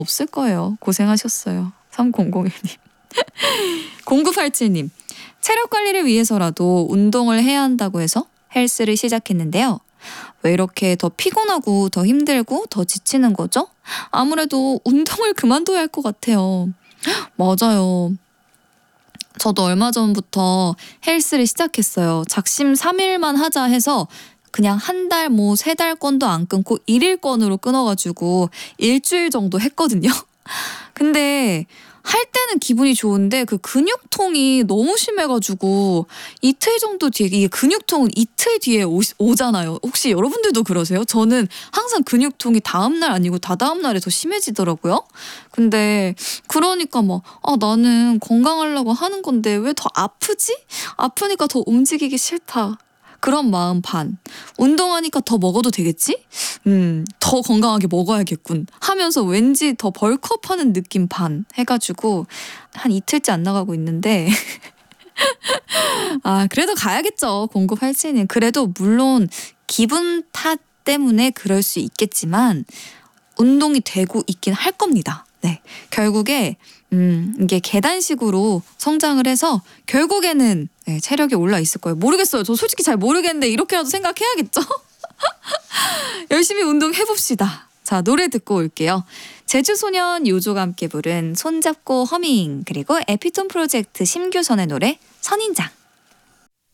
없을 거예요. 고생하셨어요. 3001님. 0987님. 체력 관리를 위해서라도 운동을 해야 한다고 해서 헬스를 시작했는데요. 왜 이렇게 더 피곤하고 더 힘들고 더 지치는 거죠? 아무래도 운동을 그만둬야 할 것 같아요. 맞아요. 저도 얼마 전부터 헬스를 시작했어요. 작심 3일만 하자 해서 그냥 한 달, 3달권도 안 끊고 1일권으로 끊어가지고 일주일 정도 했거든요. 근데 할 때는 기분이 좋은데 그 근육통이 너무 심해가지고 이틀 정도 뒤에, 이게 근육통은 이틀 뒤에 오잖아요. 혹시 여러분들도 그러세요? 저는 항상 근육통이 다음날 아니고 다다음 날에 더 심해지더라고요. 근데 그러니까 나는 건강하려고 하는 건데 왜 더 아프지? 아프니까 더 움직이기 싫다. 그런 마음 반. 운동하니까 더 먹어도 되겠지? 더 건강하게 먹어야겠군 하면서 왠지 더 벌크업하는 느낌 반 해가지고 한 이틀째 안 나가고 있는데 그래도 가야겠죠. 0987님. 그래도 물론 기분 탓 때문에 그럴 수 있겠지만 운동이 되고 있긴 할 겁니다. 네, 결국에 이게 계단식으로 성장을 해서 결국에는 체력이 올라 있을 거예요. 모르겠어요. 저 솔직히 잘 모르겠는데 이렇게라도 생각해야겠죠? 열심히 운동해봅시다. 자, 노래 듣고 올게요. 제주소년 요조가 함께 부른 손잡고 허밍, 그리고 에피톤 프로젝트 심규선의 노래 선인장.